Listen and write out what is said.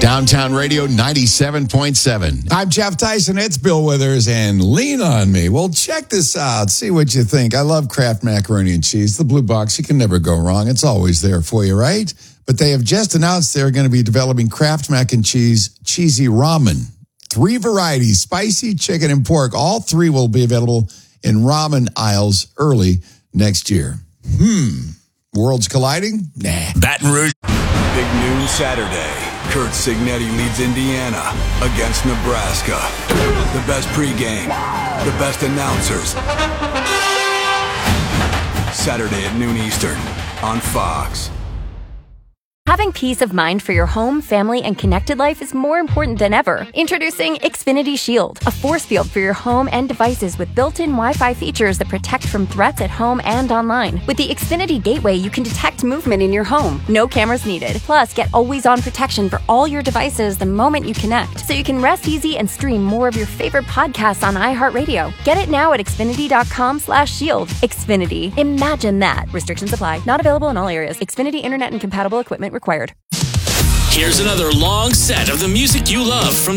Downtown Radio 97.7. I'm Jeff Tyson. It's Bill Withers and Lean on Me. Well, check this out. See what you think. I love Kraft macaroni and cheese. The blue box, you can never go wrong. It's always there for you, right? But they have just announced they're going to be developing Kraft mac and cheese cheesy ramen. 3 varieties, spicy, chicken, and pork. All 3 will be available in ramen aisles early next year. Worlds colliding? Nah. Baton Rouge. Big noon Saturday. Kurt Signetti leads Indiana against Nebraska. The best pregame, the best announcers. Saturday at noon Eastern on Fox. Having peace of mind for your home, family, and connected life is more important than ever. Introducing Xfinity Shield, a force field for your home and devices with built-in Wi-Fi features that protect from threats at home and online. With the Xfinity Gateway, you can detect movement in your home. No cameras needed. Plus, get always-on protection for all your devices the moment you connect, so you can rest easy and stream more of your favorite podcasts on iHeartRadio. Get it now at Xfinity.com/shield. Xfinity. Imagine that. Restrictions apply. Not available in all areas. Xfinity Internet and compatible equipment required. Here's another long set of the music you love from